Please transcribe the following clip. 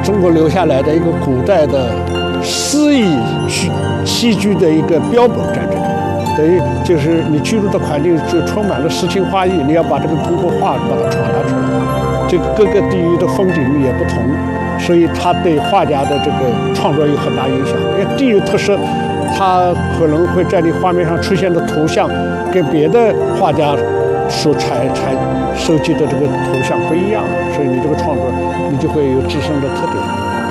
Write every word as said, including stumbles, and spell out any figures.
中国留下来的一个古代的诗意戏戏剧的一个标本在这里。等于就是你居住的环境就充满了诗情画意，你要把这个通过画把它传达出来。这个各个地域的风景也不同，所以它对画家的这个创作有很大影响。因为地域特色，它可能会在你画面上出现的图像跟别的画家所采采收集的这个图像不一样，所以你这个创作你就会有自身的特点。